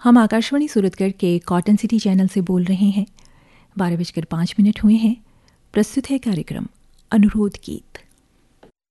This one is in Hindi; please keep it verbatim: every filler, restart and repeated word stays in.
हम आकाशवाणी सूरतगढ़ के कॉटन सिटी चैनल से बोल रहे हैं। बारह बजकर पाँच मिनट हुए हैं। प्रस्तुत है कार्यक्रम अनुरोध गीत।